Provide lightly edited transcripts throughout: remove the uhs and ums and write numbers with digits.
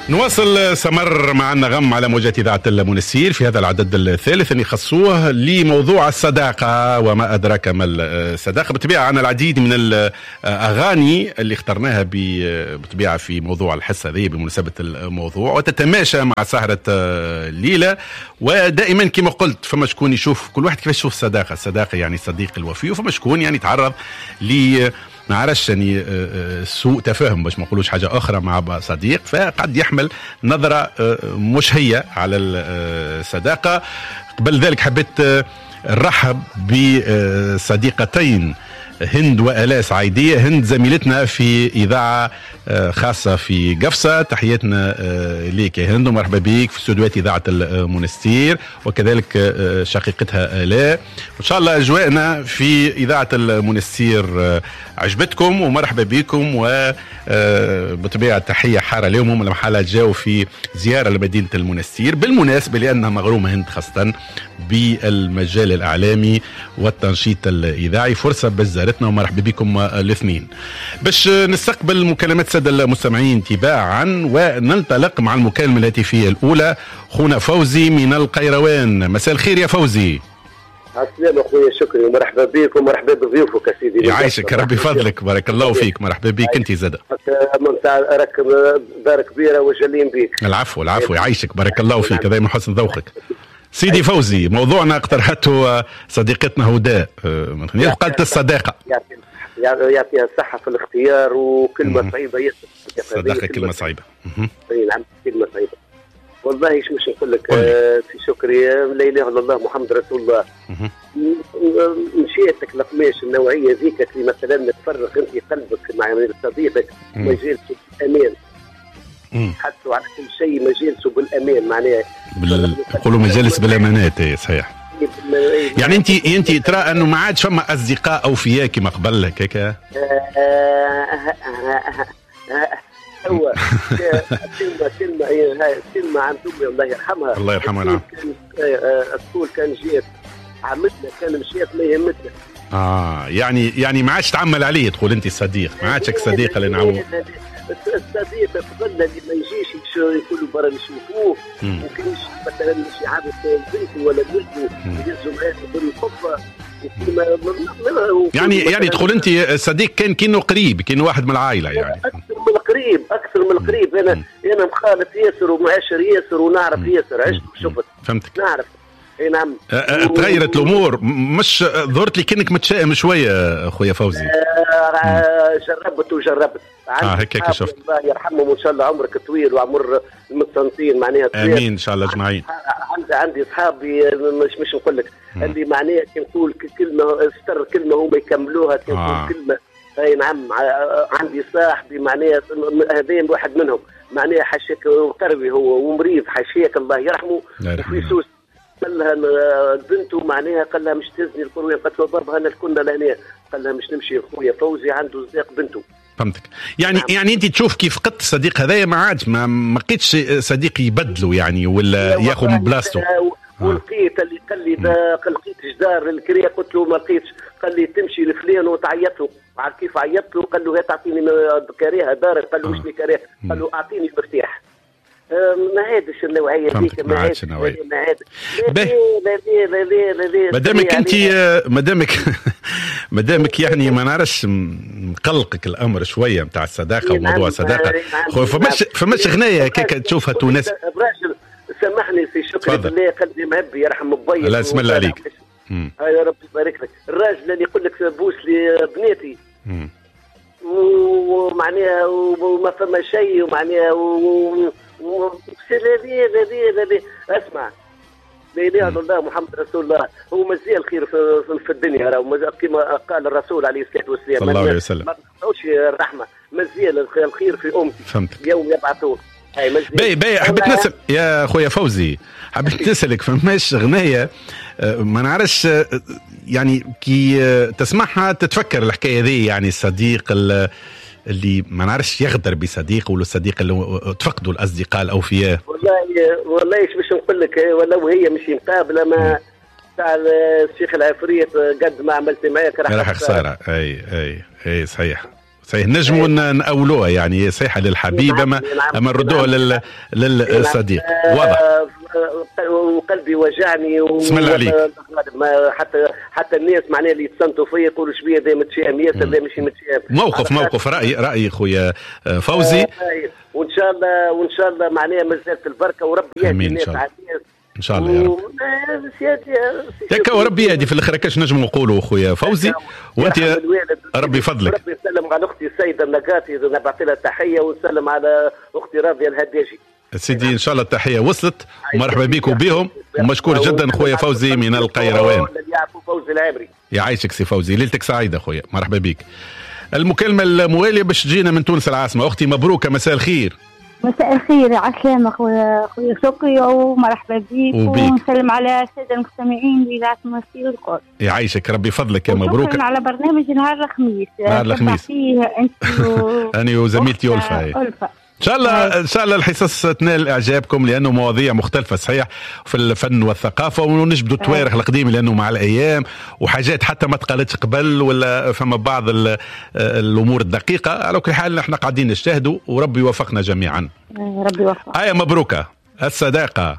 نواصل سمر مع النغم على موجات إذاعة المنسير في هذا العدد الثالث اللي خصوه لموضوع الصداقة وما أدراك ما الصداقة. بالطبيعة عنا العديد من الأغاني اللي اخترناها بالطبيعة في موضوع الحصة هذه بمناسبة الموضوع وتتماشى مع سهرة الليلة. ودائما كما قلت فما شكون يشوف كل واحد كيفاش يشوف الصداقة يعني صديق الوفي، وفما شكون يعني تعرض ما عرفش يعني سوء تفاهم باش ما نقولوش حاجه اخرى مع صديق، فقد يحمل نظره مش هي على الصداقه. قبل ذلك حبيت نرحب بصديقتين هند وآلاء سعيدية. هند زميلتنا في إذاعة خاصة في قفصة، تحياتنا ليك يا هند ومرحبا بك في استوديوهات إذاعة المنستير، وكذلك شقيقتها آلاء. وإن شاء الله أجواءنا في إذاعة المنستير عجبتكم ومرحبا بكم، وبطبيعة تحية حارة لهم هم لما جاوا في زيارة لمدينة المنستير. بالمناسبة لأنها مغرومة هند خاصة بالمجال الإعلامي والتنشيط الإذاعي، فرصة بزارتنا ومرحبا بكم الاثنين. باش نستقبل مكالمات سادة المستمعين تباعا وننطلق مع المكالمة الهاتفية الأولى. خونا فوزي من القيروان، مساء الخير يا فوزي. السلام اخويا، شكرا ومرحبا بك ومرحبا بضيوفك يا سيدي. يعيشك ربي فضلك، بارك الله فيك، مرحبا بك انت زاد. راك دار كبيره وجلين بك. العفو العفو، يعيشك بارك الله فيك، هذا من حسن ذوقك. سيدي فوزي، موضوعنا اقترحته صديقتنا هداء من قالت الصداقه. يعطيها الصحه في الاختيار، وكلمه صعيبه ياسر. الصداقه كلمه صعيبه. نعم كلمه صعيبه والله. ايش مش نقول لك في شكري لا اله الا الله محمد رسول الله. مشيتك لقماش النوعيه ذيك اللي مثلا تفرغ انت قلبك مع صديقك مجالس بالامان. حثوا على كل شيء مجالس بالامان، معناها يقولوا مجالس بالامانات. اي صحيح. يعني انت ترى انه ما عادش فما اصدقاء اوفياء كما قبل هكاك. هو كلمة عن أمي الله يرحمها. الله يرحمها. نعم. الطول كان جيت عمتنا، كان مشيت ما يهمتنا. يعني ما عادش تعمل عليه، تقول انت الصديق ما عادش صديق اللي نعمل. الصديق قبل اللي ما يجيش يقولوا برا نشوفوه، وكانش مثلا مش عارف بنته ولا ولده يهزوا معاه بالقبه. يعني تقول انت الصديق كان كأنه قريب، كأنه واحد من العائله يعني. اكثر من القريب. انا مخالط ياسر ومعاشر ياسر ونعرف ياسر، عشت وشفت. فهمتك. نعرف. اي نعم. تغيرت الامور، مش ظهرت لي كأنك متشائم شويه اخويا فوزي. جربت هيك شفت. الله يرحمهم وان شاء الله عمرك طويل وعمر المتصنتين معناها امين ان شاء الله اجمعين. عندي اصحابي مش نقول لك اللي معناها كي نقول كلمه استر كلمه هم يكملوها، كي نقول كلمه. اي نعم. عندي صاحبي معناها هذين واحد منهم معناها حشيك تربي هو ومريض حشيك الله يرحمه. وفي سوس قال لها بنته معناها قال لها مش تزني القرويه، قالت له ضربها انا كنا لهنا، قال لها مش نمشي خويا فوزي عنده صديق بنته. فهمتك. يعني انت تشوف كيف فقدت الصديق هذايا ما عادش ما لقيتش صديق يبدله يعني ولا ياخذ من بلاصته. ولقيت اللي قال لي لقيت جدار الكريه، قلت له ما لقيتش، قال لي تمشي لفلان وتعيط له. كيف عيطت له قال له تعطيني كريهه دار، قال له مش لي كريه، قال له اعطيني المفتاح. ما عادش النوعيه ذيك، ما عادش النوعيه. مادامك يعني ما نعرفش مقلقك الامر شويه نتاع الصداقه وموضوع الصداقه. فماش غنايه هكاك تشوفها تونس. راجل سامحني في شكري بالله قلبي مهبي يرحم بيي. الله يسمع عليك. يا رب يبارك لك. الراجل اللي يقول لك بوس لي بنيتي ومعناها وما فما شيء ومعناها لا اسمع لا اله الا الله محمد رسول الله. هو مزيان الخير في الدنيا، كما قال الرسول عليه الصلاه والسلام صلى الله عليه وسلم. ما تنسوش الرحمه، مزيان الخير في امتي. فهمتك. يوم يبعثون. باي حبيت نسأل يا خويا فوزي، حبيت نسألك فماش غنية ما نعرفش يعني كي تسمعها تتفكر الحكاية ذي، يعني الصديق اللي ما نعرفش يغدر بصديقه ولا الصديق اللي تفقدوا الأصدقاء الأوفياء. والله ايش باش نقول لك، ولو هي مش مقابلة ما تاع الشيخ العفريت قد ما عملت معاك راح خسارة. اي صحيح صحيح نجموا نأولوها يعني صحيحة للحبيب أما نردوها للصديق. واضح. وقلبي وجعني بسم الله عليك. حتى الناس معناها اللي يتصنتوا فيا يقولوا شبيه ذا متشائم ياسر ذا مش متشائم. موقف رأي خويا فوزي. وان شاء الله معناها مازالت البركه وربي يهدي الناس على الناس ان شاء الله يا رب. ياك وربي يهدي في الاخر كاش نجموا نقولوا خويا فوزي. وانت ربي يفضلك. ربي يسلم على اختي السيده النقاتي نبعث لها تحيه ونسلم على اختي راضيه الهداجي. سيدي ان شاء الله التحيه وصلت ومرحبا بكم بهم ومشكور جدا خويا فوزي من القيروان. فوزي العامري يعيشك سي فوزي ليلتك سعيده خويا مرحبا بك. المكالمه المواليه باش تجينا من تونس العاصمه. اختي مبروكه مساء الخير. مساء الخير عسلامة خويا شكري ومرحبا بك ونسلم على السادة المستمعين لإذاعة منستير الكل. يعيشك ربي فضلك يا مبروك. شكرا على برنامج نهار الخميس. فيه انت أنا وزميلتي ألفا. ان شاء الله الحصص تنال اعجابكم لانه مواضيع مختلفه صحيح في الفن والثقافه ونجبدوا التواريخ القديم لانه مع الايام وحاجات حتى ما تقالتش قبل ولا فما بعض الامور الدقيقه. على كل حال نحن قاعدين نجتهدوا وربي يوفقنا جميعا. ربي يوفقك. هيا مبروكه. الصداقه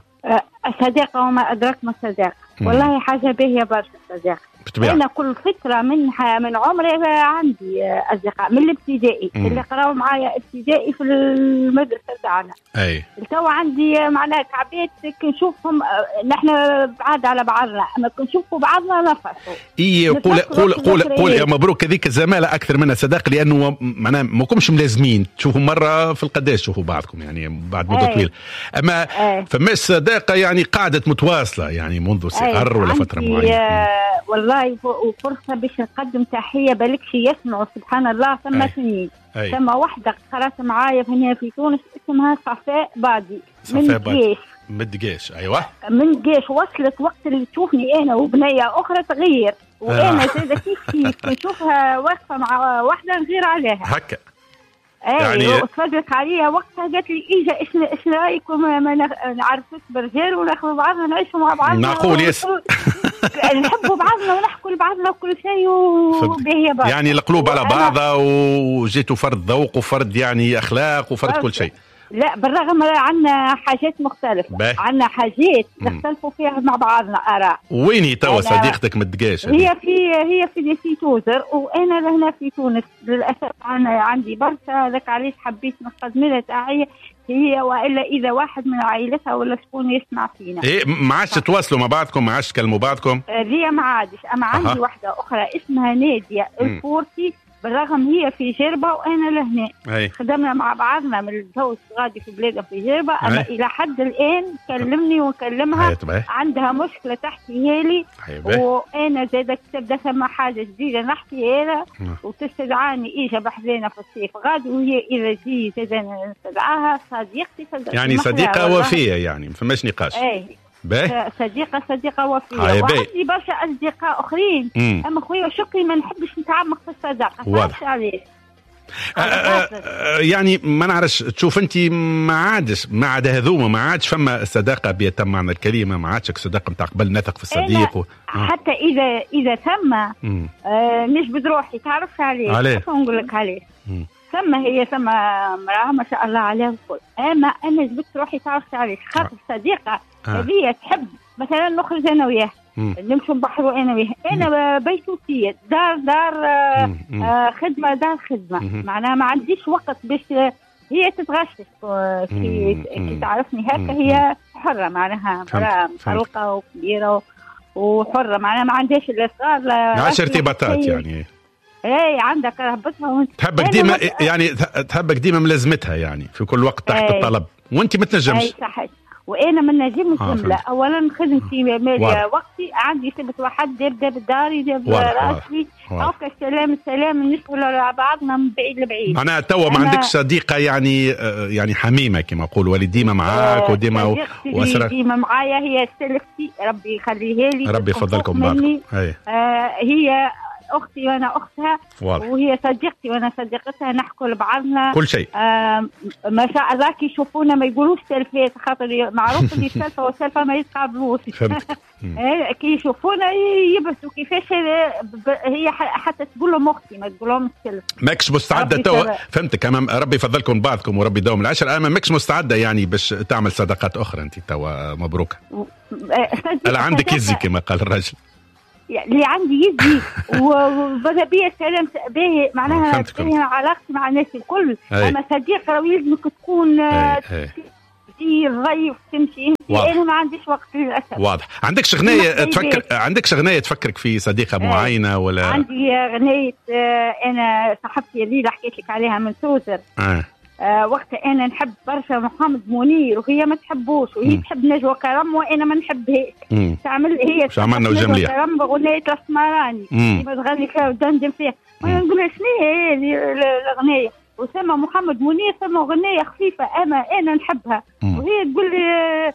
وما ادراك ما الصداقه. والله حاجه باهيه برشا الصداقه. أنا كل فترة من عمري عندي أصدقاء من الابتدائي اللي قراوا معايا ابتدائي في المدرسة تاعنا. أي. تو عندي معناها كعبات كنشوفهم نحن بعاد على بعضنا أما كنشوفوا بعضنا نفرحوا. إيه قول يا مبروك هذيك الزمالة أكثر منها صداقة لأنه معناها ما كمش ملازمين تشوفوا مرة في القداش تشوفوا بعضكم يعني بعد مدة طويلة. أما فماش صداقة يعني قاعدة متواصلة يعني منذ صغر ولا فترة معينة. والله وفرصة باش نقدم تحية بالكش يسمعوا سبحان الله ثم سنين. ثم واحدة قرأت معايا هنا في تونس اسمها صفاء بادي من الجيش. من الجيش أيوة. من الجيش وصلت وقت اللي تشوفني أنا وبنية أخرى تغير وأنا زادة كيف نشوفها واقفة مع واحدة نغير عليها. هكا. يعني وتفرجت عليها وقتها قالت لي ايش رايكم ما نعرفوش برجال وناخذ بعضنا نعيشوا مع بعضنا. نقول يس. نحبوا بعضنا ونحكوا لبعضنا وكل شيء وبهي بعض. يعني القلوب على بعضها وجيتوا فرد ذوق وفرد يعني اخلاق وفرد كل شيء. لا بالرغم عندنا حاجات مختلفة. عندنا حاجات نختلفوا فيها مع بعضنا آراء. ويني توا صديقتك من الدقاش؟ هي في ديسي توزر وانا لهنا في تونس للاسف. انا عندي برشا لك علاش حبيت نقدم لها تحية هي والا اذا واحد من عائلتها ولا شكون يسمع فينا. ايه ما عادش تتواصلوا مع بعضكم ما عادش تكلموا بعضكم؟ هي ما عادش اما عندي واحدة اخرى اسمها نادية الفورتي بالرغم هي في جربة وأنا لهنا. خدمنا مع بعضنا من الجو غادي في بلادها في جربة أما إلى حد الآن كلمني وكلمها عندها مشكلة تحكيها لي وأنا زادة تبدأ ثم حاجة جديدة نحكيها لها وتستدعاني إيجا بحزينة في الصيف غادي وهي إذا جي زادة نستدعاها صديقتي يعني صديقة وفية يعني ما فماش نقاش. صديقة وفية وعندي برشا أصدقاء آخرين أما خويا شكري ما نحبش نتعمق في الصداقة. واضح. يعني ما نعرفش تشوف أنت ما عاد هذوما ما عادش فما صداقة بيتم معنى الكلمة ما عادش صداقة متاع قبل نثق في الصديق حتى إذا ثم نجبد روحي تعرفش عليه نقول لك عليه ثم مرأة ما شاء الله عليها الكل أما أنا جبت روحي تعرفش عليه خاطر صديقة هذه تحب مثلا نخرج أنا وياه نمشوا نبحروا أنا وياه أنا بيتوتية دار خدمة معناها ما عنديش وقت باش هي تتغشش كي تعرفني هكا هي حرة معناها فرقة وكبيرة وحرة معناها ما عندهاش إلا صغار عاش ارتباطات يعني اي عندك رهبتها وانت تحبك ديما يعني تحبك ديما ملازمتها يعني في كل وقت تحت الطلب وانت ما تنجمش. اي صحيح وانا ما نجمش نملا اولا خدمتي ماليه وقتي عندي ثبت واحد داب داري داب راسي هكا السلام نشتغل على بعضنا من بعيد لبعيد. انا توا ما عندكش صديقه يعني حميمه كما نقول ولي ديما معاك وديما واسره ديما معايا هي سلفتي ربي يخليها لي ربي يفضلكم بعض. هي اختي وانا اختها، واضح. وهي صديقتي وانا صديقتها، نحكوا لبعضنا كل شيء. ما شاء الله كي يشوفونا ما يقولوش سلفات، خاطر معروف اللي سلفه وسلفه ما يتقابلوش. كي يشوفونا يبسوا كيفاش هي حتى تقول لهم اختي ما تقول لهم سلف. ماكش مستعده توا، فهمتك، امام ربي يفضلكم بعضكم وربي يداوم العشر، اما ماكش مستعده يعني باش تعمل صداقات اخرى انت توا؟ مبروك. انا عندك يزي كما قال الرجل، اللي عندي يزي وبدا بيا سلام باهي، معناها علاقتي مع الناس الكل. اما صديق راهو يلزمك تكون ضيف تمشي. انا ما عنديش وقت للاسف. واضح. عندكش غنية تفكر، عندكش غنية تفكرك في صديقة معينة ولا؟ عندي غنية، انا صاحبتي اللي حكيت لك عليها من سوسر. وقتها انا نحب برشا محمد منير وهي ما تحبوش، وهي تحب نجوى كرم وانا ما نحبهاش. تعمل هي عملنا وجمليه كرم بغنية الاسمراني ما تغني فيها ودندن فيها، وانا نقول شنو هي الاغنيه، وسمى محمد منير ثم أغنية خفيفة أنا نحبها، وهي تقول لي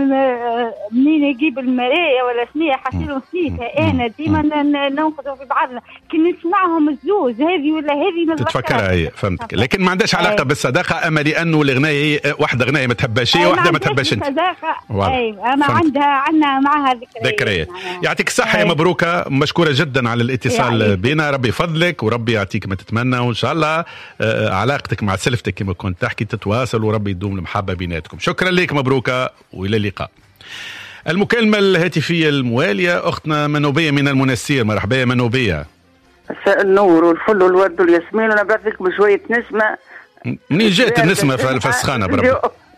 منين يجيب المراية ولا شنية حسيلو نسيتها. أنا ديما ننقذوا في بعضنا كي نسمعهم الزوز هذه ولا هذه تتفكرها هي. فهمتك، لكن ما عندهاش علاقة بالصداقة، أما لأنه الغناية واحدة غناية ما تحبهاش هي، واحدة ما تحبهاش أنت. أيوة أما عندنا معها ذكريات. يعطيك الصحة يا مبروكة، مشكورة جدا على الاتصال بينا، ربي يفضلك وربي يعطيك ما تتمنى، وإن شاء الله علاقتك مع سلفتك كما كنت تحكي تتواصل وربي يدوم المحبة بيناتكم. شكرا لك مبروكة وإلى اللقاء. المكالمة الهاتفية الموالية أختنا منوبية من المنستير. مرحبا يا منوبية. مساء النور والفل والورد والياسمين، وأنا بعثك بشوية نسمة. منين جات النسمة في السخانة بربي؟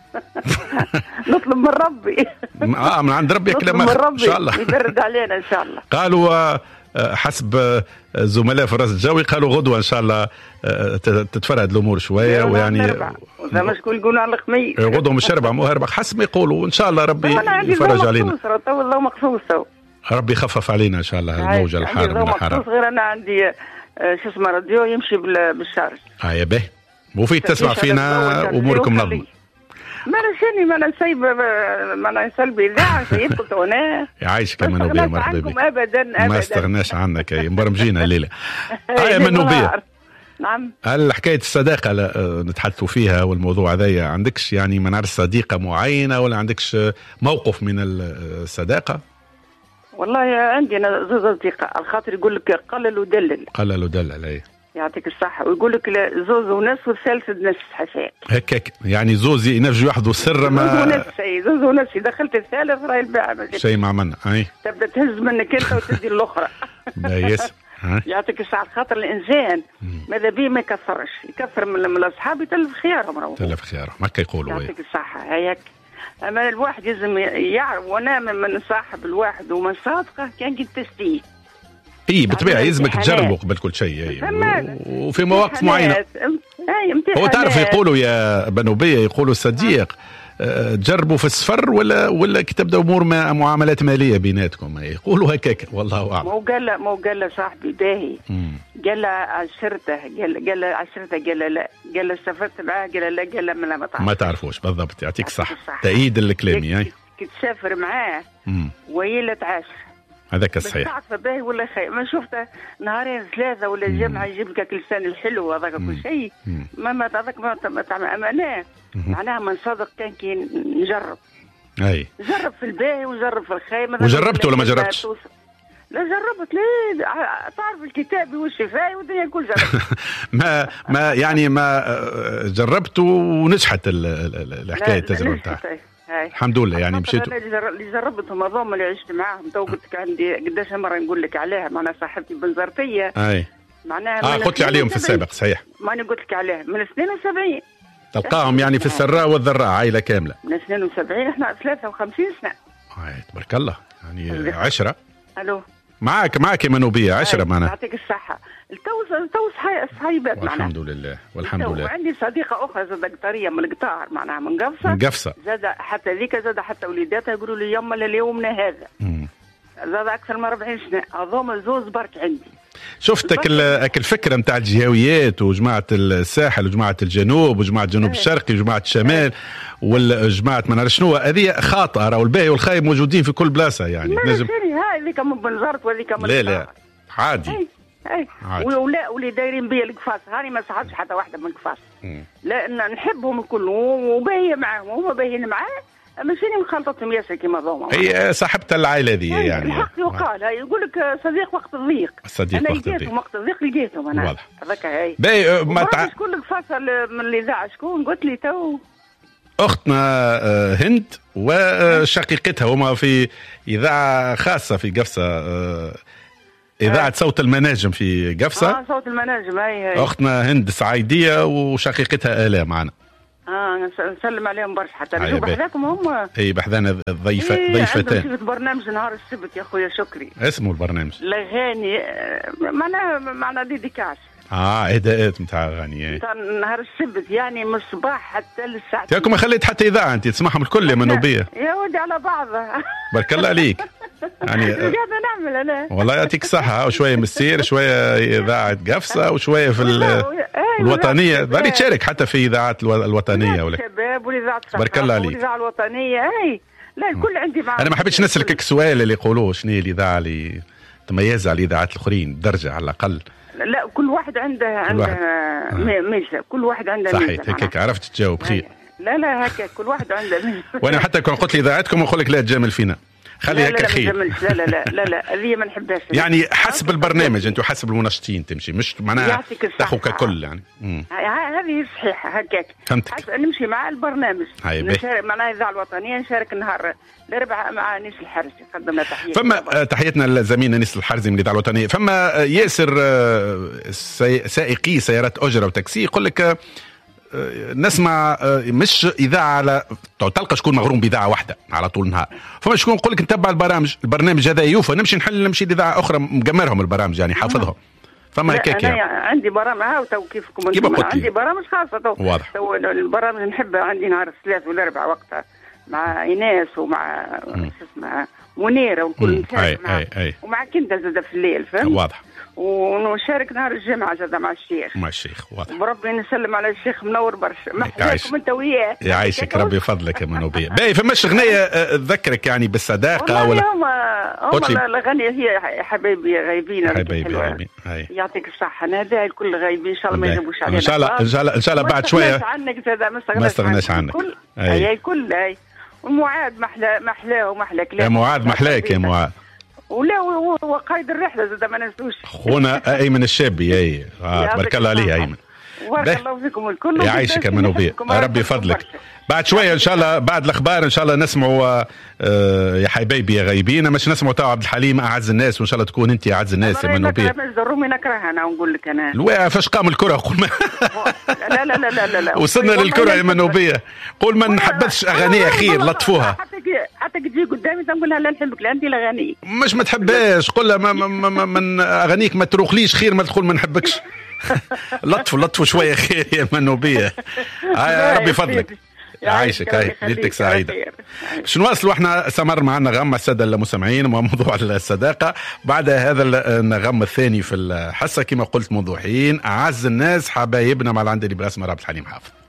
نطلب من ربي. من عند ربي كلام إن شاء الله يبرد علينا إن شاء الله. قالوا حسب زملاء في الراس الجوي قالوا غدوة إن شاء الله تتفرد الأمور شوية، ويعني زي ما شكون يقولوا على الخميس غدوة مش أربعة مو أربعة حسب ما يقولوا. إن شاء الله ربي يفرج علينا، والله مقصوصة، ربي يخفف علينا إن شاء الله الموجة الحارة من الحرارة. غير أنا عندي شو اسمه راديو يمشي بالشارج. يا به وفي تسمع فينا أموركم نظم. ما انا شاني ما انا سايب ما انا سلبي اذاعه سيبكم وانا يعيشك يا منوبيه. مرحبا بك. ابدا ما استغناش عنك يا مبرمجينا الليله. يا منوبيه، نعم. هل حكايه الصداقه نتحدثوا فيها والموضوع هذايا عندكش يعني ما نعرف صديقه معينه ولا عندكش موقف من الصداقه؟ والله عندي انا زوز اصدقاء، الخاطر يقول لك قلل ودلل. قلل ودلل اي يعطيك الصحة، ويقول لك زوز ونص والثالث نص حساب. هكاك يعني زوز ينفجوا يحضوا السر ما زوز ونص دخلت الثالث راهي الباعة شيء ما عملنا. اي تبدا تهز منك انت وتدي الاخرى. بايس. يعطيك الصحة، خاطر الانسان ماذا بيه ما يكثرش، يكثر من الاصحاب يتلف خيارهم. تلف خيارهم هكا يقولوا. يعطيك الصحة هيك. اما الواحد لازم يعرف، وانا من صاحب الواحد ومن صادقه كان قد تستيه. اي بالطبيعه يلزمك تجربوا قبل كل شيء، وفي مواقف معينه. هو تعرف يقولوا يا بنوبيه، يقولوا الصديق تجربوا في السفر ولا كي تبدا امور معاملات ماليه بيناتكم، يقولوا هكاك والله اعلم. مو قال صاحبي باهي، قال عشرته قال استفدت معاه، قال لا ما تعرفوش بالضبط. يعطيك صح تأييد الكلام يعني كي تسافر معاه ويلا تعاش هذاك الصحيح. تعرف باهي ولا خير، ما شفته نهارين ثلاثه ولا جمعه يجيب لك اللسان الحلو هذاك كل شيء، ما هذاك ما تعمل امانه معناها من صدق كان كي نجرب. اي جرب في الباهي وجرب في الخير. وجربت ولا ما جربتش؟ لا جربت. ليه تعرف الكتاب والشفاء والدنيا كل جربت. ما يعني ما جربت ونجحت الحكايه التجربه بتاعك الحمد لله. يعني مشيتوا اللي جربتهم هذوما اللي عشت معاهم تو قلت لك عندي قداش مره نقول لك عليها، معناها صاحبتي بنزرتيه. اي معناها قلت لي عليهم في السابق صحيح. ماني قلت لك عليها من 72 تلقاهم يعني في السراء والضراء عائله كامله. من 72 احنا 53 سنه. تبارك الله يعني عشرة. الو معك يا منوبيه عشرة معنا. يعطيك الصحه. تو صحيبات معنا والحمد لله والحمد لله. وعندي صديقه اخرى زاد قطريه من القطار، معناها من قفصه زاد حتى ذيك زاد حتى وليداتها يقولوا لي يما ليومنا هذا زاد اكثر من 40 سنه. هذوما زوز برك عندي. شفتك الفكره نتاع الجهويات وجماعه الساحل وجماعه الجنوب وجماعه الجنوب الشرقي وجماعه الشمال والجماعه ما نعرف شنو، هذه خاطئه. راهو الباهي والخايب موجودين في كل بلاصه يعني. نجم هاي اللي كم بنزرت وهذيك من لا عادي واللي دايرين بيا القفاص هاني ما صحتش حتى واحده من القفاص، لان نحبهم الكل وباهيه معاهم وهما باهيين معاه، ماشي مخلطتهم ياسر كيما ضوما. هي صاحبة العائله ذي يعني الحق يقال، يقول لك صديق وقت الضيق. صديق وقت الضيق. وقت الضيق لقيتهم انا. واضح. هذاك هاي. شكون القفاص من الاذاعه شكون؟ قلت لي تو اختنا هند وشقيقتها هما في اذاعه خاصه في قفصه، اذاعه صوت المناجم في قفصه. صوت المناجم هاي. اختنا هند سعيديه وشقيقتها آلاء معنا. نسلم عليهم برشا حتى نشوف بحذاكم هم. اي بحذانا ضيفتان. شفت برنامج نهار السبت يا خويا شكري. اسمه البرنامج الاغاني معناها ديديكاس. اهداءات نتاع اغاني نهار السبت يعني من الصباح حتى للساعه. ياكم ما خليت حتى اذاعه انت تسمعهم الكل يا منوبيه. يا ودي على بعضها. بارك الله عليك. يعني قاعده نعمل انا. والله يعطيك الصحه، وشويه مسير شويه اذاعه قفصه وشويه في الوطنيه، بالي تشارك حتى في اذاعات الوطنيه ولا الشباب والاذاعه بارك الله عليك. والاذاعه الوطنيه اي لا الكل عندي معاه. انا ما حبيتش نسالك السؤال اللي يقولوه شنو هي الاذاعه اللي تميز على الاذاعات الاخرين درجه على الاقل. لا كل واحد عنده ميزه، كل واحد عنده ميزه. صحيح هيك عرفت تجاوب خير. لا هكا كل واحد عنده ميزه. وانا حتى كون قلت لي اذاعتكم نقول لك لا تجامل فينا، خلي هكا خير. لا هذه ما نحبهاش. يعني حسب البرنامج انتم حسب المنشطين تمشي، مش معناها تاخذ ككل يعني. هذه صحيحه هكاك. فهمتك. نمشي مع البرنامج. نشارك معناها الاذاعه الوطنيه، نشارك النهار الاربعاء مع نيس الحرزي، قدمنا تحيه. فما تحياتنا لزميلنا نيس الحرزي من الاذاعه الوطنيه. فما ياسر سائقي سيارات اجره وتاكسي يقول لك نسمع مش اذاعه على تلقى شكون مغروم باذاعه واحده على طول النهار، فما شكون يقول لك نتبع البرنامج هذا يوفى نمشي لاذاعه اخرى مجمرهم البرامج يعني حافظهم. فما هكاك انا عندي برامج تو كيفكم عندي برامج خاصه تو البرامج نحب عندي نهار الثلاث والاربعاء وقتها مع ايناس ومع اسمها منيره والكل نشارك معها ومع كندا زاد في الليل فهمت. واضح. ونشارك نهار الجمعة زاد مع الشيخ. واضح. وربي نسلم على الشيخ منور برشا. محلاكم انت وياه. يعيشك ربي فضلك يا منوبية. باهي فماش غنية تذكرك يعني بالصداقة ولا؟ هم الأغاني هي حبايبي غايبين. غايبين. يعطيك الصحة. نادى الكل غايبين إن شاء الله ما يجيبوش علينا. إن شاء الله بعد شوية. ما استغناش عنك. أي كل أي. ومعاذ محلاه ومحلى كلام. يا معاذ محلاك يا معاذ. ولا وقايد الرحله زاد ما ننسوش خونا ايمن الشابي. تبارك الله عليه ايمن. بارك الله فيكم الكل. يعيشك يا منوبيه ربي فضلك. بعد شويه ان شاء الله بعد الاخبار ان شاء الله نسمعوا يا حبايبي يا غايبين، مش نسمعوا تاع عبد الحليم اعز الناس، وان شاء الله تكون انت اعز الناس يا منوبيه. انا الرومي نكرهها انا ونقول لك انا الواقع فاش قام الكره لا وصلنا للكره يا منوبيه. قول ما نحبذش اغانيها خير لطفوها. حتى تجي قدامي تنقول لها لا نحبك لا انت الاغاني مش ما تحبهاش، قول لها من اغانيك ما تروخليش خير ما تقول ما نحبكش. لطفوا شويه خير يا منوبيه. ربي فضلك. يعيشك هاي ليلتك سعيدة. باش نواصلوا احنا سمر معنا نغم السادة المستمعين وموضوع الصداقة بعد هذا النغم الثاني في الحصة كما قلت موضوعين أعز الناس حبايبنا مع العندلي بالأسمر عبد الحليم حافظ.